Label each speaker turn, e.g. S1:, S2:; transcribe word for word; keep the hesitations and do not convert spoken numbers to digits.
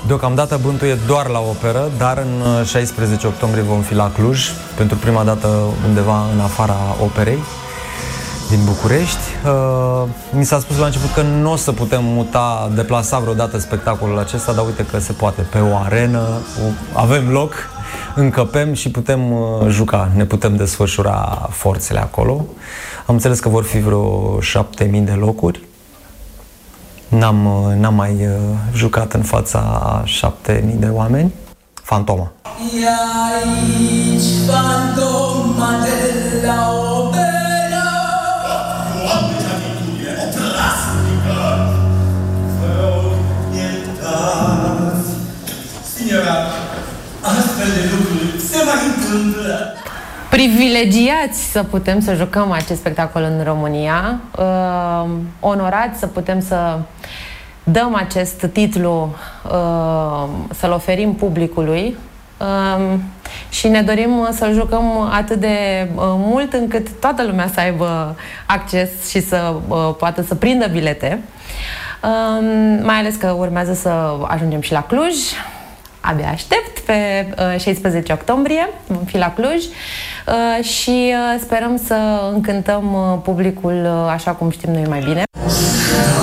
S1: Deocamdată bântuie doar la operă, dar în șaisprezece octombrie vom fi la Cluj, pentru prima dată undeva în afara operei din București. Mi s-a spus la început că nu o să putem muta, deplasa vreodată spectacolul acesta, dar uite că se poate. Pe o arenă avem loc, încăpem și putem juca, ne putem desfășura forțele acolo. Am înțeles că vor fi vreo șapte mii de locuri. N-am, n-am mai uh, jucat în fața a șapte mii de oameni. Fantoma. E aici fantoma de la opera. Oameni atitudine, o plastică. Vă iertați. Signora, astfel de lucruri se mai întâmplă.
S2: Privilegiați să putem să jucăm acest spectacol în România, uh, onorați să putem să dăm acest titlu, uh, să-l oferim publicului uh, și ne dorim să-l jucăm atât de uh, mult încât toată lumea să aibă acces și să uh, poată să prindă bilete. Uh, mai ales că urmează să ajungem și la Cluj. Abia aștept, pe uh, șaisprezece octombrie vom fi la Cluj uh, și uh, sperăm să încântăm uh, publicul uh, așa cum știm noi mai bine.